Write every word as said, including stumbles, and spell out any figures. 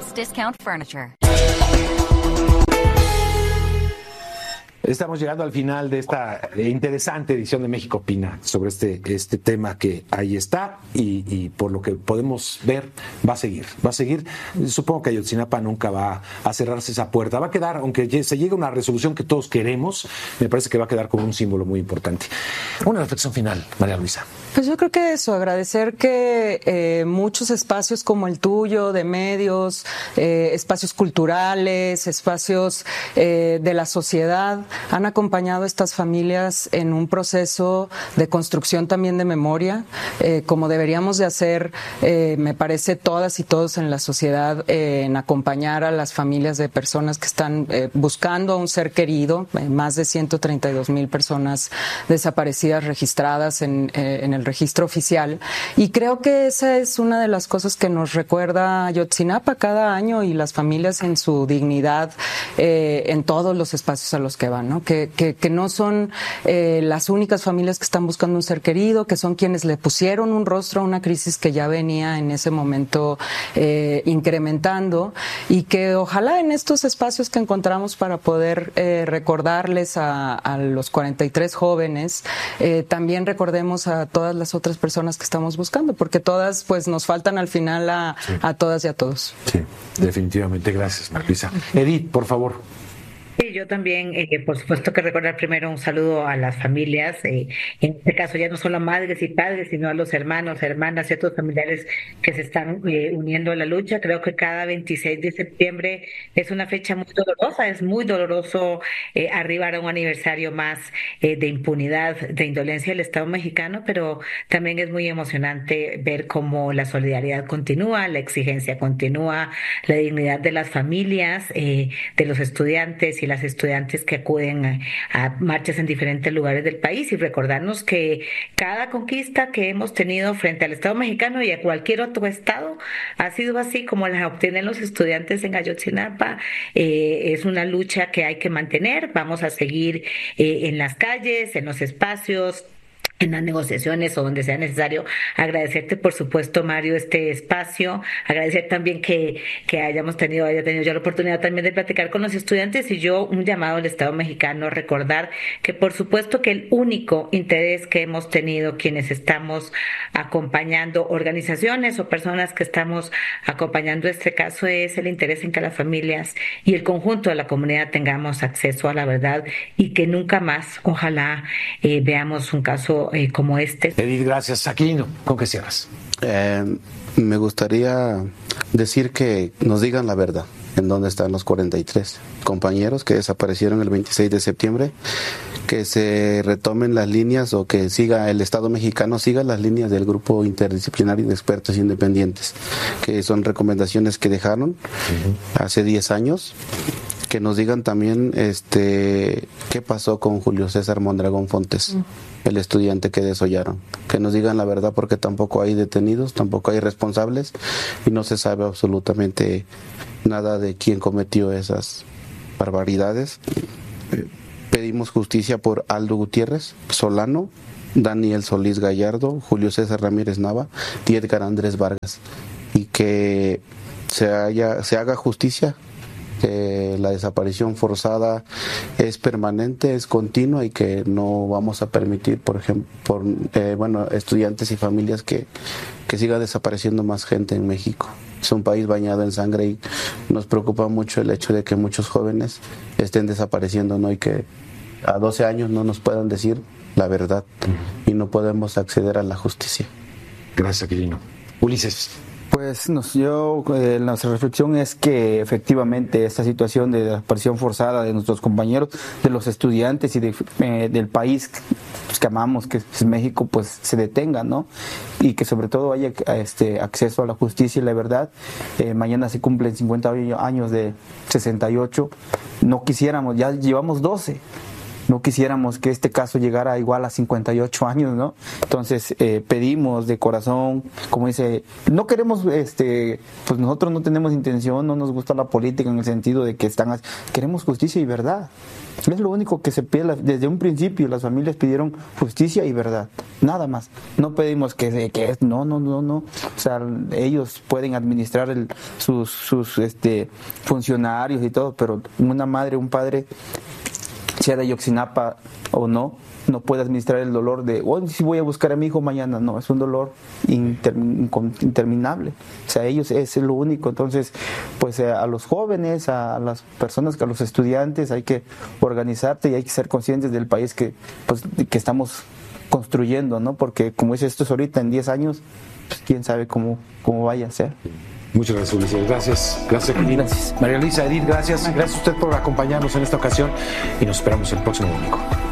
Max Discount Furniture. Estamos llegando al final de esta interesante edición de México Opina sobre este, este tema que ahí está y, y por lo que podemos ver va a seguir, va a seguir. Supongo que Ayotzinapa nunca va a cerrarse esa puerta, va a quedar, aunque se llegue a una resolución que todos queremos, me parece que va a quedar como un símbolo muy importante. Una reflexión final, María Luisa. Pues yo creo que eso, agradecer que eh, muchos espacios como el tuyo, de medios, eh, espacios culturales, espacios eh, de la sociedad, han acompañado a estas familias en un proceso de construcción también de memoria, eh, como deberíamos de hacer, eh, me parece, todas y todos en la sociedad, eh, en acompañar a las familias de personas que están eh, buscando a un ser querido, eh, más de ciento treinta y dos mil personas desaparecidas registradas en, eh, en el registro oficial, y creo que esa es una de las cosas que nos recuerda Ayotzinapa cada año y las familias en su dignidad eh, en todos los espacios a los que van, ¿no? Que, que, que no son eh, las únicas familias que están buscando un ser querido, que son quienes le pusieron un rostro a una crisis que ya venía en ese momento eh, incrementando, y que ojalá en estos espacios que encontramos para poder eh, recordarles a, a los cuarenta y tres jóvenes, eh, también recordemos a todas las otras personas que estamos buscando, porque todas pues nos faltan al final a, sí. a todas y a todos. Sí, definitivamente. Gracias, Marisa. Edith, por favor. Sí, yo también, eh, por supuesto que recordar primero un saludo a las familias, eh, en este caso ya no solo a madres y padres, sino a los hermanos, hermanas y otros familiares que se están eh, uniendo a la lucha. Creo que cada veintiséis de septiembre es una fecha muy dolorosa, es muy doloroso eh, arribar a un aniversario más eh, de impunidad, de indolencia del Estado mexicano, pero también es muy emocionante ver cómo la solidaridad continúa, la exigencia continúa, la dignidad de las familias, eh, de los estudiantes y las estudiantes que acuden a, a marchas en diferentes lugares del país, y recordarnos que cada conquista que hemos tenido frente al Estado mexicano y a cualquier otro estado ha sido así como las obtienen los estudiantes en Ayotzinapa. Eh, es una lucha que hay que mantener, vamos a seguir eh, en las calles, en los espacios, en las negociaciones o donde sea necesario. Agradecerte, por supuesto, Mario, este espacio, agradecer también que, que hayamos tenido, haya tenido yo la oportunidad también de platicar con los estudiantes, y yo un llamado al Estado mexicano, recordar que por supuesto que el único interés que hemos tenido quienes estamos acompañando organizaciones o personas que estamos acompañando este caso es el interés en que las familias y el conjunto de la comunidad tengamos acceso a la verdad, y que nunca más, ojalá, eh, veamos un caso Eh, como este. Edith, gracias. Aquilino, ¿con qué cierras? Eh, me gustaría decir que nos digan la verdad. ¿En dónde están los cuarenta y tres compañeros que desaparecieron el veintiséis de septiembre? Que se retomen las líneas, o que siga el Estado mexicano, siga las líneas del grupo interdisciplinario de expertos independientes, que son recomendaciones que dejaron uh-huh. hace diez años. Que nos digan también este qué pasó con Julio César Mondragón Fontes, uh-huh. el estudiante que desollaron. Que nos digan la verdad, porque tampoco hay detenidos, tampoco hay responsables, y no se sabe absolutamente nada de quién cometió esas barbaridades. Eh, pedimos justicia por Aldo Gutiérrez Solano, Daniel Solís Gallardo, Julio César Ramírez Nava y Edgar Andrés Vargas, y que se haya, se haga justicia, que la desaparición forzada es permanente, es continua, y que no vamos a permitir, por ejemplo, por eh, bueno, estudiantes y familias que, que siga desapareciendo más gente en México. Es un país bañado en sangre, y nos preocupa mucho el hecho de que muchos jóvenes estén desapareciendo, ¿no? Y que a doce años no nos puedan decir la verdad, uh-huh. y no podemos acceder a la justicia. Gracias, Aquilino. Ulises. Pues nos, yo, eh, nuestra reflexión es que efectivamente esta situación de desaparición forzada de nuestros compañeros, de los estudiantes y de, eh, del país pues, que amamos, que es México, pues se detenga, ¿no? Y que sobre todo haya este acceso a la justicia y la verdad. Eh, mañana se cumplen cincuenta años de sesenta y ocho. No quisiéramos, ya llevamos doce. no quisiéramos que este caso llegara igual a cincuenta y ocho años, ¿no? Entonces eh, pedimos de corazón, como dice, no queremos, este, pues nosotros no tenemos intención, no nos gusta la política en el sentido de que están, queremos justicia y verdad. Es lo único que se pide desde un principio. Las familias pidieron justicia y verdad, nada más. No pedimos que, que no, no, no, no. O sea, ellos pueden administrar el, sus, sus este, funcionarios y todo, pero una madre, un padre, sea de Ayotzinapa o no, no puede administrar el dolor de, hoy si voy a buscar a mi hijo mañana. No, es un dolor inter, interminable. O sea, ellos es lo único. Entonces, pues a los jóvenes, a las personas, a los estudiantes, hay que organizarte y hay que ser conscientes del país que, pues, que estamos construyendo, ¿no? Porque como dice, esto es ahorita, en diez años, pues quién sabe cómo, cómo vaya a ser. Muchas gracias, Ulises. Gracias. Gracias, Gracias. María Luisa, Edith, gracias. Gracias a usted por acompañarnos en esta ocasión y nos esperamos el próximo domingo.